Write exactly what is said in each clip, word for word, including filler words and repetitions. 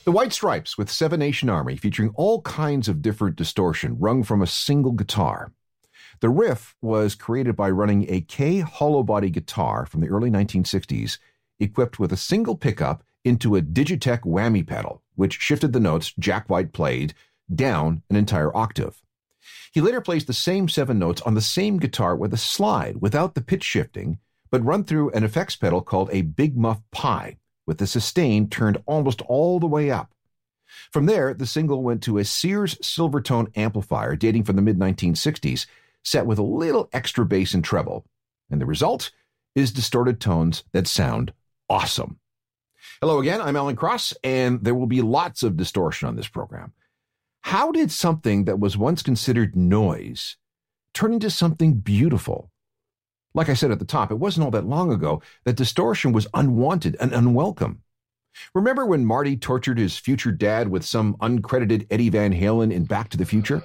The White Stripes with Seven Nation Army, featuring all kinds of different distortion wrung from a single guitar. The riff was created by running a Kay hollow body guitar from the early nineteen sixties, equipped with a single pickup into a Digitech whammy pedal, which shifted the notes Jack White played down an entire octave. He later placed the same seven notes on the same guitar with a slide without the pitch shifting, but run through an effects pedal called a Big Muff Pi, with the sustain turned almost all the way up. From there, the single went to a Sears Silvertone amplifier dating from the mid nineteen sixties, set with a little extra bass and treble. And the result is distorted tones that sound awesome. Hello again, I'm Alan Cross, and there will be lots of distortion on this program. How did something that was once considered noise turn into something beautiful? Like I said at the top, it wasn't all that long ago that distortion was unwanted and unwelcome. Remember when Marty tortured his future dad with some uncredited Eddie Van Halen in Back to the Future?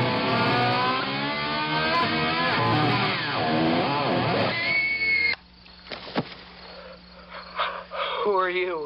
Who are you?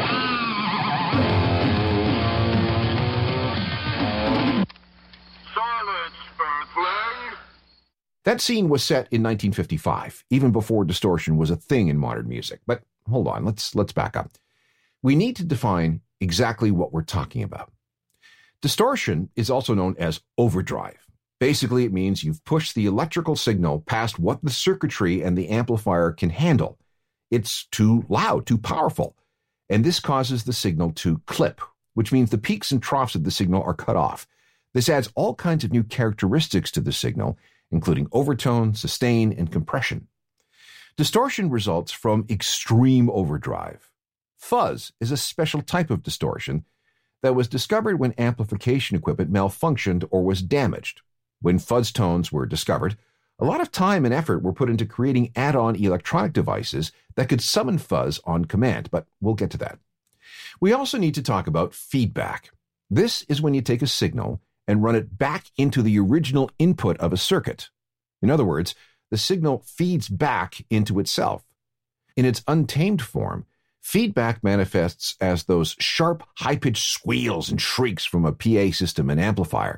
Silence, Earthling! That scene was set in nineteen fifty-five, even before distortion was a thing in modern music. But hold on, let's let's back up. We need to define exactly what we're talking about. Distortion is also known as overdrive. Basically, it means you've pushed the electrical signal past what the circuitry and the amplifier can handle. It's too loud, too powerful, and this causes the signal to clip, which means the peaks and troughs of the signal are cut off. This adds all kinds of new characteristics to the signal, including overtone, sustain, and compression. Distortion results from extreme overdrive. Fuzz is a special type of distortion that was discovered when amplification equipment malfunctioned or was damaged. When fuzz tones were discovered, a lot of time and effort were put into creating add-on electronic devices that could summon fuzz on command, but we'll get to that. We also need to talk about feedback. This is when you take a signal and run it back into the original input of a circuit. In other words, the signal feeds back into itself. In its untamed form, feedback manifests as those sharp, high-pitched squeals and shrieks from a P A system and amplifier.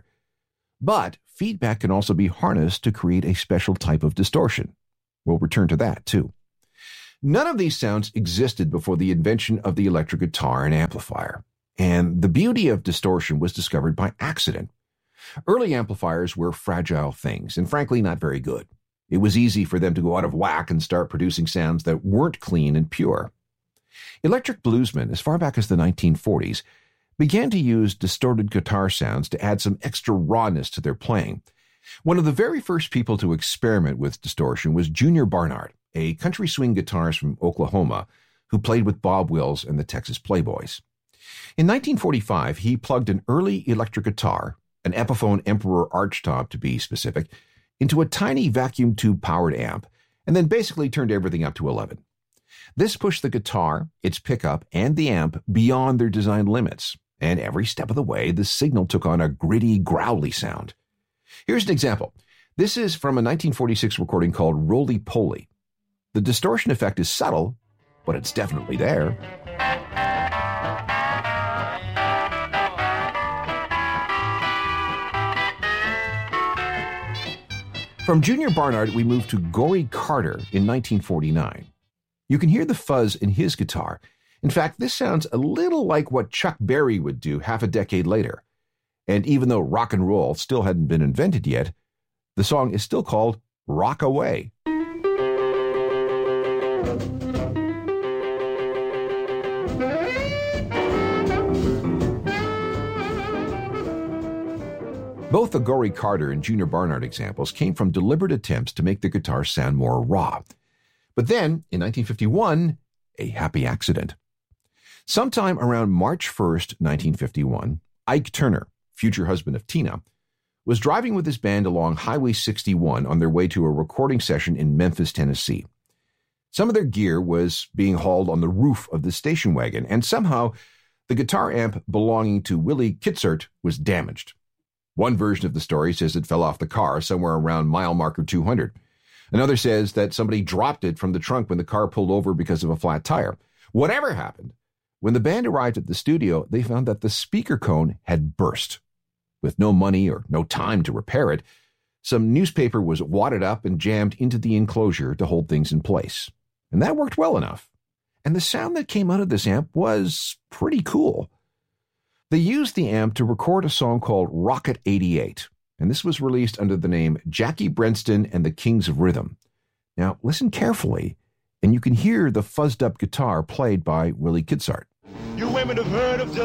But feedback can also be harnessed to create a special type of distortion. We'll return to that, too. None of these sounds existed before the invention of the electric guitar and amplifier, and the beauty of distortion was discovered by accident. Early amplifiers were fragile things, and frankly not very good. It was easy for them to go out of whack and start producing sounds that weren't clean and pure. Electric bluesmen, as far back as the nineteen forties, began to use distorted guitar sounds to add some extra rawness to their playing. One of the very first people to experiment with distortion was Junior Barnard, a country swing guitarist from Oklahoma who played with Bob Wills and the Texas Playboys. In nineteen forty-five, he plugged an early electric guitar, an Epiphone Emperor Archtop to be specific, into a tiny vacuum tube-powered amp, and then basically turned everything up to eleven. This pushed the guitar, its pickup, and the amp beyond their design limits, and every step of the way, the signal took on a gritty, growly sound. Here's an example. This is from a nineteen forty-six recording called Roly Poly. The distortion effect is subtle, but it's definitely there. From Junior Barnard, we move to Gory Carter in nineteen forty-nine. You can hear the fuzz in his guitar. In fact, this sounds a little like what Chuck Berry would do half a decade later. And even though rock and roll still hadn't been invented yet, the song is still called Rock Away. Both the Gory Carter and Junior Barnard examples came from deliberate attempts to make the guitar sound more raw. But then, in nineteen fifty-one, a happy accident. Sometime around March first, nineteen fifty-one, Ike Turner, future husband of Tina, was driving with his band along Highway sixty-one on their way to a recording session in Memphis, Tennessee. Some of their gear was being hauled on the roof of the station wagon, and somehow the guitar amp belonging to Willie Kitzert was damaged. One version of the story says it fell off the car somewhere around mile marker two hundred. Another says that somebody dropped it from the trunk when the car pulled over because of a flat tire. Whatever happened, When the band arrived at the studio, they found that the speaker cone had burst. With no money or no time to repair it, some newspaper was wadded up and jammed into the enclosure to hold things in place. And that worked well enough. And the sound that came out of this amp was pretty cool. They used the amp to record a song called Rocket eighty-eight, and this was released under the name Jackie Brenston and the Kings of Rhythm. Now, listen carefully, and you can hear the fuzzed-up guitar played by Willie Kitsart. You women have heard of the